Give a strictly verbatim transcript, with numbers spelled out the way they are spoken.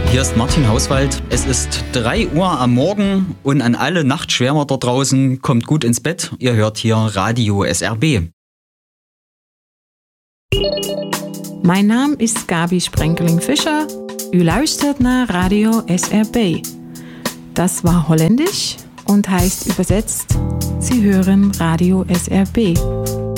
Hier ist Martin Hauswald. Es ist drei Uhr am Morgen und an alle Nachtschwärmer da draußen, kommt gut ins Bett. Ihr hört hier Radio S R B. Mijn naam is Gabi Sprenkeling-Fischer. U luistert naar Radio S R B. Das war holländisch und heißt übersetzt, Sie hören Radio S R B.